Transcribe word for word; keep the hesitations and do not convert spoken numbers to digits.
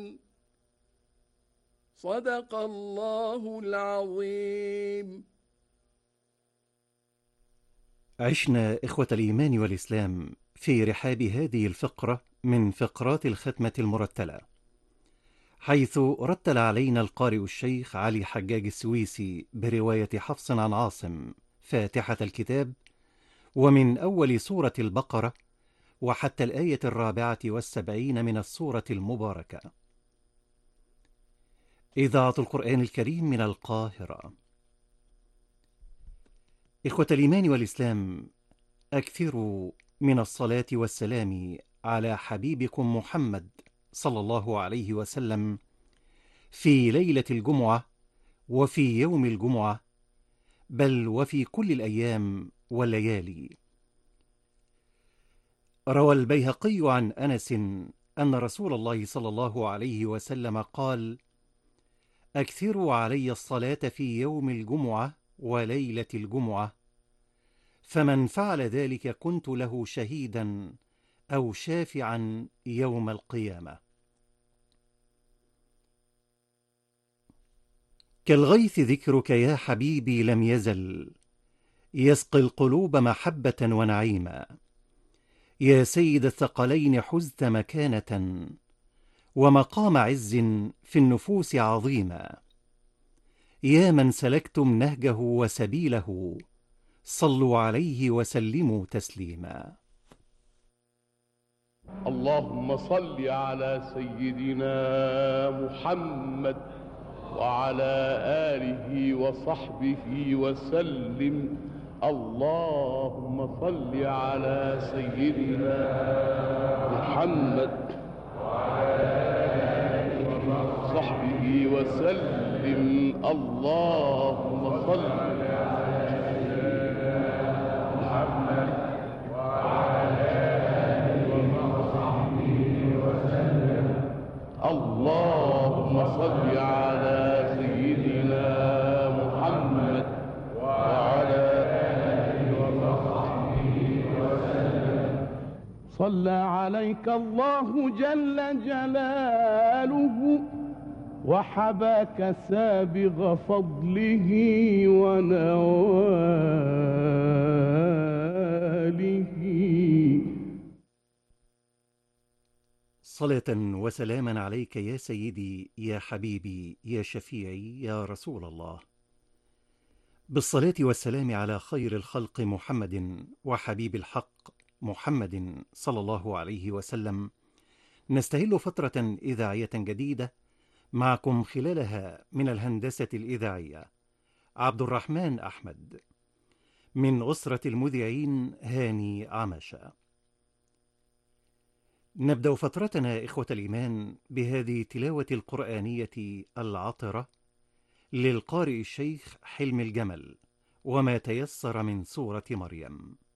صدق الله العظيم. عشنا إخوة الإيمان والإسلام في رحاب هذه الفقرة من فقرات الختمة المرتلة، حيث رتل علينا القارئ الشيخ علي حجاج السويسي برواية حفص عن عاصم فاتحة الكتاب، ومن أول سورة البقرة وحتى الآية الرابعة والسبعين من السورة المباركة. إذاعة القرآن الكريم من القاهرة. إخوة الإيمان والإسلام، أكثروا من الصلاة والسلام على حبيبكم محمد صلى الله عليه وسلم في ليلة الجمعة وفي يوم الجمعة، بل وفي كل الأيام والليالي. روى البيهقي عن أنس أن رسول الله صلى الله عليه وسلم قال: أكثروا علي الصلاة في يوم الجمعة وليلة الجمعة، فمن فعل ذلك كنت له شهيدا أو شافعا يوم القيامة. كالغيث ذكرك يا حبيبي لم يزل يسقي القلوب محبة ونعيما. يا سيد الثقلين حزت مكانة ومقام عز في النفوس عظيما. يا من سلكتم نهجه وسبيله صلوا عليه وسلموا تسليما. اللهم صل على سيدنا محمد وعلى آله وصحبه وسلم. اللهم صل على سيدنا محمد وعلى آله وصحبه وسلم. اللهم صل على سيدنا محمد وعلى آله وصحبه وسلم. اللهم صل على سيدنا محمد وعلى آله وصحبه وسلم. صلى عليك الله جل جلاله وحباك سابغ فضله ونواله. صلاة وسلاما عليك يا سيدي يا حبيبي يا شفيعي يا رسول الله. بالصلاة والسلام على خير الخلق محمد وحبيب الحق محمد صلى الله عليه وسلم، نستهل فترة إذاعية جديدة معكم خلالها من الهندسة الإذاعية عبد الرحمن أحمد، من أسرة المذيعين هاني عمشة. نبدأ فترتنا إخوة الإيمان بهذه التلاوة القرآنية العطرة للقارئ الشيخ حلم الجمل، وما تيسر من سورة مريم.